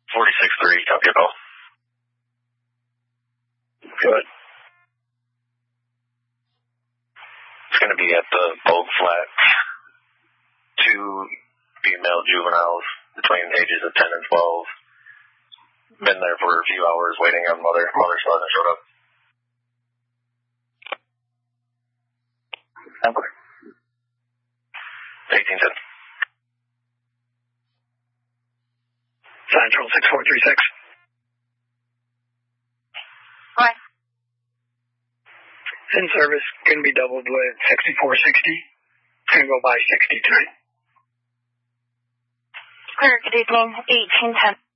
46-3, copy your call. Good. It's going to be at the Bogue Flats. 2 female juveniles between the ages of 10 and 12. Been there for a few hours waiting on mother. Mother still hasn't showed up. Okay. 1810. Central 6436. Hi. In service, going to be doubled with 6460. It's going to go by 60 tonight. Clear, good evening, 1810.